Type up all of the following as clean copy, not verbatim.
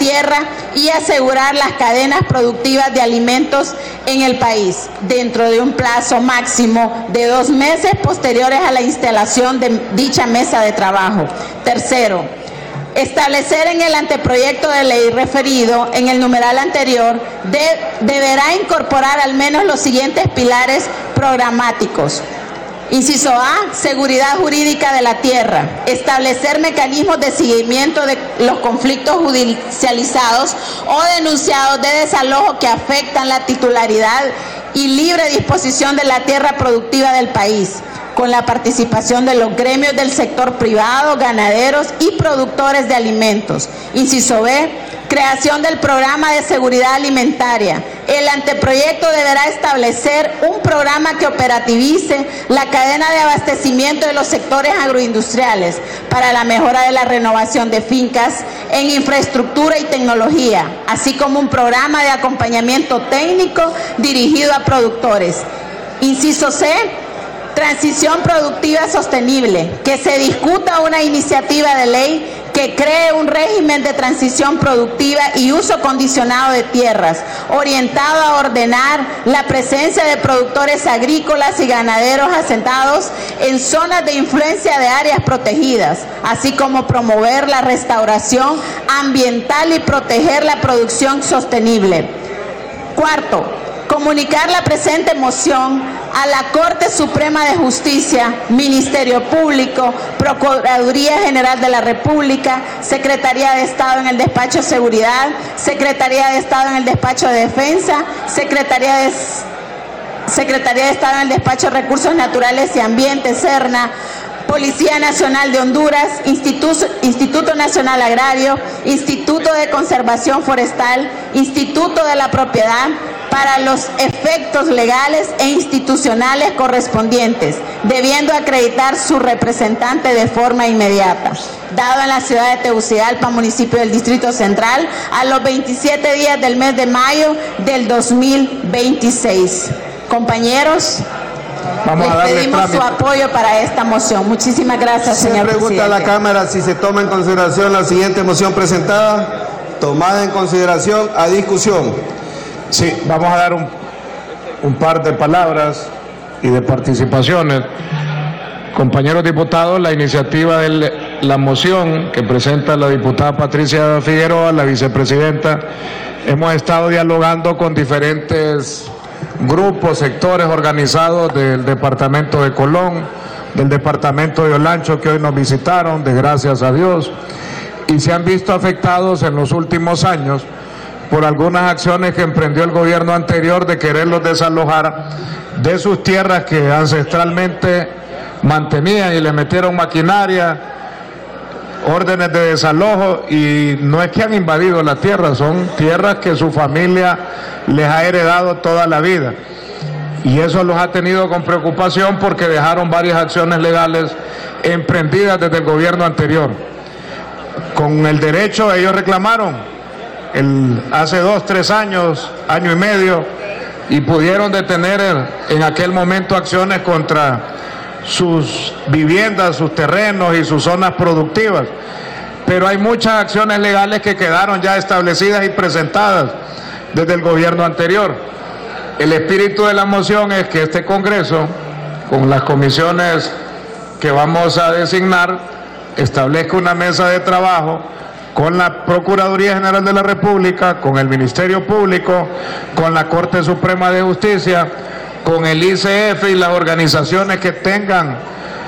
tierra y asegurar las cadenas productivas de alimentos en el país, dentro de un plazo máximo de 2 meses posteriores a la instalación de dicha mesa de trabajo. Tercero, establecer en el anteproyecto de ley referido en el numeral anterior deberá incorporar al menos los siguientes pilares programáticos. Inciso A, seguridad jurídica de la tierra. Establecer mecanismos de seguimiento de los conflictos judicializados o denunciados de desalojo que afectan la titularidad y libre disposición de la tierra productiva del país, con la participación de los gremios del sector privado, ganaderos y productores de alimentos. Inciso B, creación del programa de seguridad alimentaria. El anteproyecto deberá establecer un programa que operativice la cadena de abastecimiento de los sectores agroindustriales para la mejora de la renovación de fincas en infraestructura y tecnología, así como un programa de acompañamiento técnico dirigido a productores. Inciso C, transición productiva sostenible, que se discuta una iniciativa de ley que cree un régimen de transición productiva y uso condicionado de tierras, orientado a ordenar la presencia de productores agrícolas y ganaderos asentados en zonas de influencia de áreas protegidas, así como promover la restauración ambiental y proteger la producción sostenible. Cuarto, comunicar la presente moción a la Corte Suprema de Justicia, Ministerio Público, Procuraduría General de la República, Secretaría de Estado en el Despacho de Seguridad, Secretaría de Estado en el Despacho de Defensa, Secretaría de Estado en el Despacho de Recursos Naturales y Ambiente, SERNA, Policía Nacional de Honduras, Instituto Nacional Agrario, Instituto de Conservación Forestal, Instituto de la Propiedad, para los efectos legales e institucionales correspondientes, debiendo acreditar su representante de forma inmediata. Dado en la ciudad de Tegucigalpa, municipio del Distrito Central, a los 27 días del mes de mayo del 2026. Compañeros, les pedimos su apoyo para esta moción. Muchísimas gracias, señor presidente. Se pregunta a la Cámara si se toma en consideración la siguiente moción presentada. Tomada en consideración, a discusión. Sí, vamos a dar un par de palabras y de participaciones. Compañeros diputados, la iniciativa de la moción que presenta la diputada Patricia Figueroa, la vicepresidenta, hemos estado dialogando con diferentes grupos, sectores organizados del departamento de Colón, del departamento de Olancho, que hoy nos visitaron, de gracias a Dios, y se han visto afectados en los últimos años por algunas acciones que emprendió el gobierno anterior de quererlos desalojar de sus tierras que ancestralmente mantenían, y le metieron maquinaria, órdenes de desalojo, y no es que han invadido la tierra, son tierras que su familia les ha heredado toda la vida, y eso los ha tenido con preocupación porque dejaron varias acciones legales emprendidas desde el gobierno anterior. Con el derecho ellos reclamaron hace 2, 3 años, año y medio, y pudieron detener en aquel momento acciones contra sus viviendas, sus terrenos y sus zonas productivas. Pero hay muchas acciones legales que quedaron ya establecidas y presentadas desde el gobierno anterior. El espíritu de la moción es que este Congreso, con las comisiones que vamos a designar, establezca una mesa de trabajo con la Procuraduría General de la República, con el Ministerio Público, con la Corte Suprema de Justicia, con el ICF y las organizaciones que tengan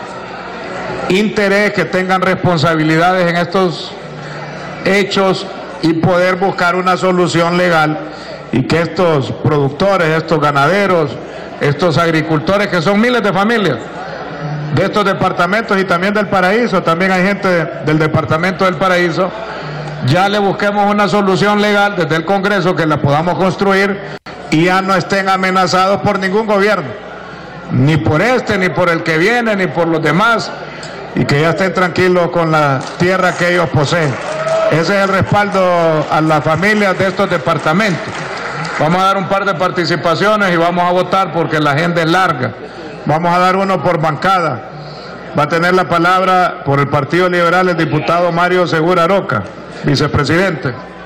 interés, que tengan responsabilidades en estos hechos, y poder buscar una solución legal, y que estos productores, estos ganaderos, estos agricultores, que son miles de familias de estos departamentos y también del Paraíso, también hay gente del departamento del Paraíso, ya le busquemos una solución legal desde el Congreso que la podamos construir y ya no estén amenazados por ningún gobierno, ni por este, ni por el que viene, ni por los demás, y que ya estén tranquilos con la tierra que ellos poseen. Ese es el respaldo a las familias de estos departamentos. Vamos a dar un par de participaciones y vamos a votar porque la agenda es larga. Vamos a dar uno por bancada. Va a tener la palabra por el Partido Liberal el diputado Mario Segura Aroca, vicepresidente.